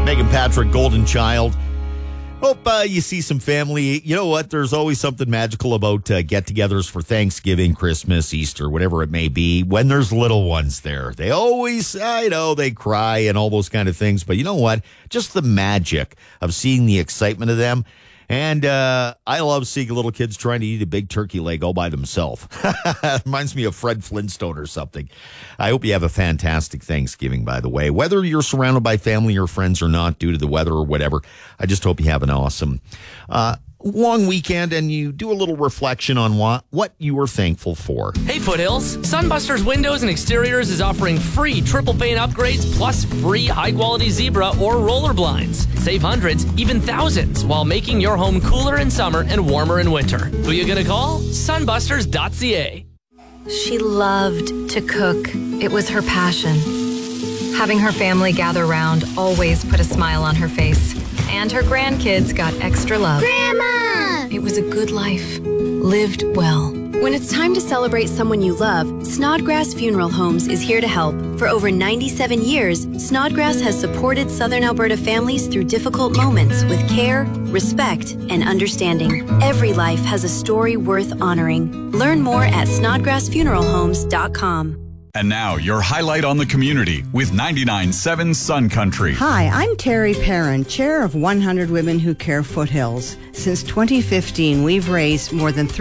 Megan Patrick, Golden Child. Hope you see some family. You know what? There's always something magical about get-togethers for Thanksgiving, Christmas, Easter, whatever it may be. When there's little ones there, they always, I know, they cry and all those kind of things. But you know what? Just the magic of seeing the excitement of them. And I love seeing little kids trying to eat a big turkey leg all by themselves. Reminds me of Fred Flintstone or something. I hope you have a fantastic Thanksgiving, by the way. Whether you're surrounded by family or friends or not due to the weather or whatever, I just hope you have an awesome long weekend and you do a little reflection on what you are thankful for. Hey, Foothills. Sunbusters Windows and Exteriors is offering free triple pane upgrades plus free high-quality zebra or roller blinds. Save hundreds, even thousands, while making your home cooler in summer and warmer in winter. Who you gonna call? Sunbusters.ca. She loved to cook. It was her passion. Having her family gather round always put a smile on her face. And her grandkids got extra love. Grandma! It was a good life, lived well. When it's time to celebrate someone you love, Snodgrass Funeral Homes is here to help. For over 97 years, Snodgrass has supported Southern Alberta families through difficult moments with care, respect, and understanding. Every life has a story worth honoring. Learn more at snodgrassfuneralhomes.com. And now, your highlight on the community with 99.7 Sun Country. Hi, I'm Terry Perrin, chair of 100 Women Who Care Foothills. Since 2015, we've raised more than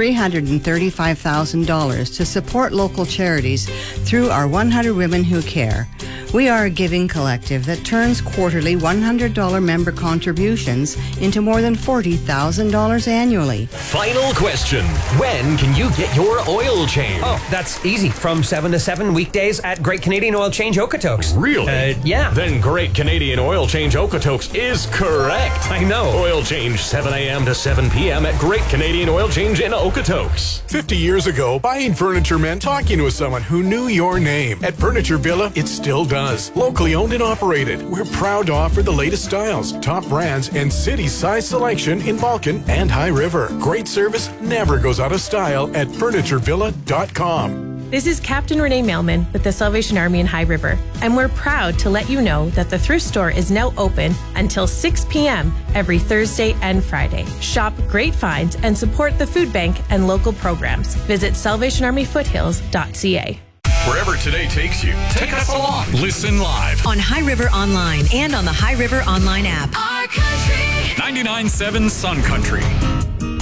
$335,000 to support local charities through our 100 Women Who Care. We are a giving collective that turns quarterly $100 member contributions into more than $40,000 annually. Final question. When can you get your oil change? Oh, that's easy. From 7 to 7 weekdays at Great Canadian Oil Change Okotoks. Really? Yeah. Then Great Canadian Oil Change Okotoks is correct. I know. Oil change 7 a.m. to 7 p.m. at Great Canadian Oil Change in Okotoks. 50 years ago, buying furniture meant talking with someone who knew your name. At Furniture Villa, it still does. Locally owned and operated, we're proud to offer the latest styles, top brands, and city-size selection in Vulcan and High River. Great service never goes out of style at FurnitureVilla.com. This is Captain Renee Mailman with the Salvation Army in High River, and we're proud to let you know that the thrift store is now open until 6 p.m. every Thursday and Friday. Shop great finds and support the food bank and local programs. Visit salvationarmyfoothills.ca. Wherever today takes you, take us along. Listen live On High River Online and on the High River Online app. Our country! 99.7 Sun Country.